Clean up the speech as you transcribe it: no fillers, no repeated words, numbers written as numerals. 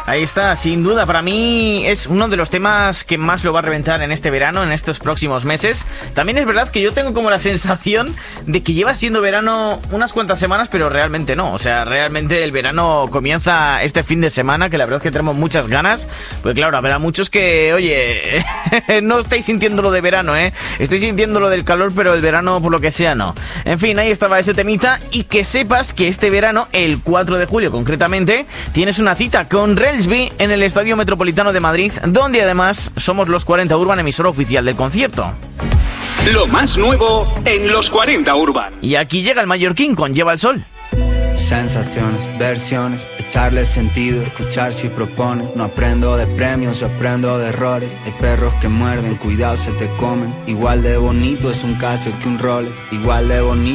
Ahí está, sin duda, para mí es uno de los temas que más lo va a reventar en este verano, en estos próximos meses. También es verdad que yo tengo como la sensación de que lleva siendo verano unas cuantas semanas, pero realmente no. O sea, realmente el verano comienza este fin de semana, que la verdad es que tenemos muchas ganas. Pues claro, habrá muchos que, oye, no estáis sintiendo lo de verano, ¿eh? Estáis sintiendo lo del calor, pero el verano, por lo que sea, no. En fin, ahí estaba ese temita. Y que sepas que este verano, el 4 de julio concretamente, tienes una cita con Relsby en el Estadio Metropolitano de Madrid, donde además somos Los 40 Urban, emisora oficial del concierto. Lo más nuevo en Los 40 Urban. Y aquí llega el mallorquín con Lleva el Sol. Sensaciones, versiones, echarle sentido, escuchar si propone. No aprendo de premios, yo aprendo de errores. Hay perros que muerden, cuidado se te comen. Igual de bonito es un Casio que un Rolex. Igual de bonito